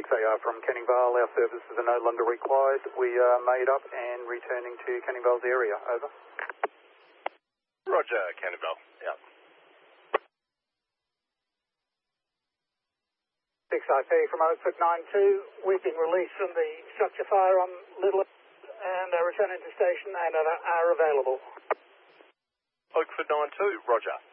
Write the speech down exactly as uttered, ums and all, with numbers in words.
six A R from Canning Vale. Our services are no longer required. We are made up and returning to Canning Vale's area. Over. Roger, Canning Vale. Yeah. six I P from Oakford nine two. We've been released from the structure fire on Little and are returning to station and are, are available. Oakford nine two, Roger.